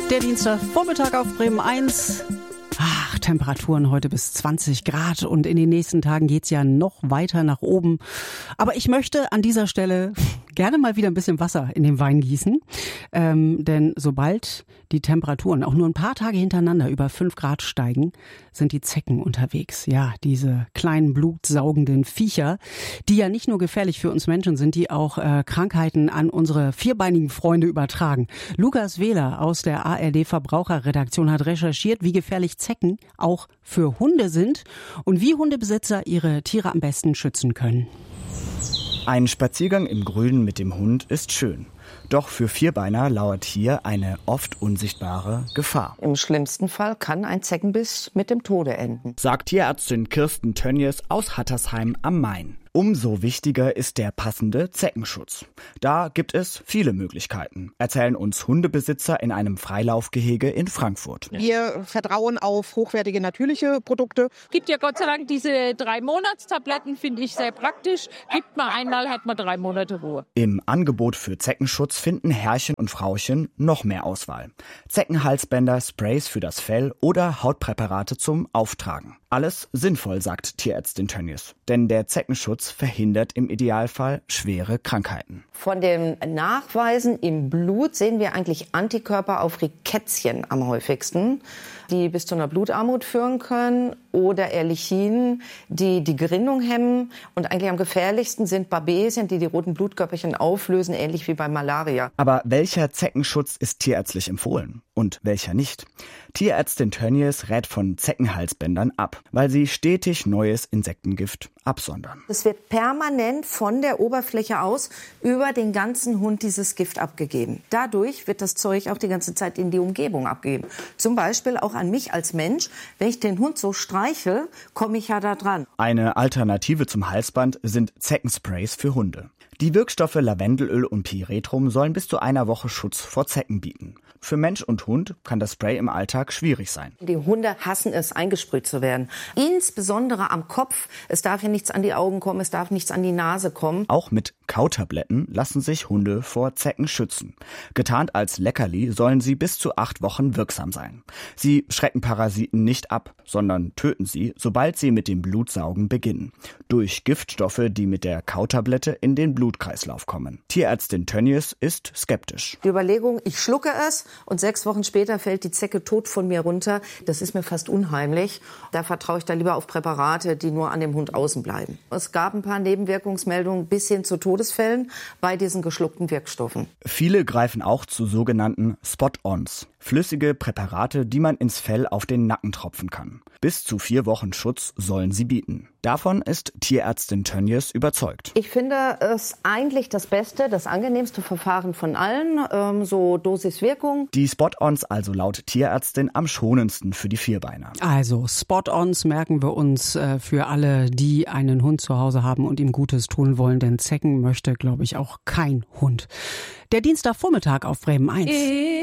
Der Dienstagvormittag auf Bremen 1. Ach, Temperaturen heute bis 20 Grad und in den nächsten Tagen geht's ja noch weiter nach oben. Aber ich möchte an dieser Stelle gerne mal wieder ein bisschen Wasser in den Wein gießen. Denn sobald die Temperaturen auch nur ein paar Tage hintereinander über 5 Grad steigen, sind die Zecken unterwegs. Ja, diese kleinen blutsaugenden Viecher, die ja nicht nur gefährlich für uns Menschen sind, die auch Krankheiten an unsere vierbeinigen Freunde übertragen. Lukas Wähler aus der ARD Verbraucherredaktion hat recherchiert, wie gefährlich Zecken auch für Hunde sind und wie Hundebesitzer ihre Tiere am besten schützen können. Ein Spaziergang im Grünen mit dem Hund ist schön. Doch für Vierbeiner lauert hier eine oft unsichtbare Gefahr. Im schlimmsten Fall kann ein Zeckenbiss mit dem Tode enden, sagt Tierärztin Kirsten Tönjes aus Hattersheim am Main. Umso wichtiger ist der passende Zeckenschutz. Da gibt es viele Möglichkeiten, erzählen uns Hundebesitzer in einem Freilaufgehege in Frankfurt. Wir vertrauen auf hochwertige natürliche Produkte. Gibt ja Gott sei Dank diese 3-Monats-Tabletten, finde ich sehr praktisch. Gibt man einmal, hat man 3 Monate Ruhe. Im Angebot für Zeckenschutz finden Herrchen und Frauchen noch mehr Auswahl. Zeckenhalsbänder, Sprays für das Fell oder Hautpräparate zum Auftragen. Alles sinnvoll, sagt Tierärztin Tönjes. Denn der Zeckenschutz verhindert im Idealfall schwere Krankheiten. Von den Nachweisen im Blut sehen wir eigentlich Antikörper auf Rickettchen am häufigsten, die bis zu einer Blutarmut führen können, oder Ehrlichien, die die Gerinnung hemmen. Und eigentlich am gefährlichsten sind Babesien, die roten Blutkörperchen auflösen, ähnlich wie bei Malaria. Aber welcher Zeckenschutz ist tierärztlich empfohlen und welcher nicht? Tierärztin Tönjes rät von Zeckenhalsbändern ab, weil sie stetig neues Insektengift absondern. Es wird permanent von der Oberfläche aus über den ganzen Hund dieses Gift abgegeben. Dadurch wird das Zeug auch die ganze Zeit in die Umgebung abgegeben. Zum Beispiel auch an mich als Mensch. Wenn ich den Hund so streiche, komme ich ja da dran. Eine Alternative zum Halsband sind Zeckensprays für Hunde. Die Wirkstoffe Lavendelöl und Pyretrum sollen bis zu einer Woche Schutz vor Zecken bieten. Für Mensch und Hund kann das Spray im Alltag schwierig sein. Die Hunde hassen es, eingesprüht zu werden. Insbesondere am Kopf. Es darf ja nichts an die Augen kommen, es darf nichts an die Nase kommen. Auch mit Kautabletten lassen sich Hunde vor Zecken schützen. Getarnt als Leckerli sollen sie bis zu 8 Wochen wirksam sein. Sie schrecken Parasiten nicht ab, sondern töten sie, sobald sie mit dem Blutsaugen beginnen. Durch Giftstoffe, die mit der Kautablette in den Blutkreislauf kommen. Tierärztin Tönjes ist skeptisch. Die Überlegung, ich schlucke es und 6 Wochen später fällt die Zecke tot von mir runter, das ist mir fast unheimlich. Da vertraue ich dann lieber auf Präparate, die nur an dem Hund außen bleiben. Es gab ein paar Nebenwirkungsmeldungen bis hin zu Todesfällen bei diesen geschluckten Wirkstoffen. Viele greifen auch zu sogenannten Spot-ons. Flüssige Präparate, die man ins Fell auf den Nacken tropfen kann. Bis zu 4 Wochen Schutz sollen sie bieten. Davon ist Tierärztin Tönjes überzeugt. Ich finde es eigentlich das beste, das angenehmste Verfahren von allen, so Dosis-Wirkung. Die Spot-ons also laut Tierärztin am schonendsten für die Vierbeiner. Also Spot-ons merken wir uns für alle, die einen Hund zu Hause haben und ihm Gutes tun wollen, denn Zecken möchte, glaube ich, auch kein Hund. Der Dienstagvormittag auf Bremen 1.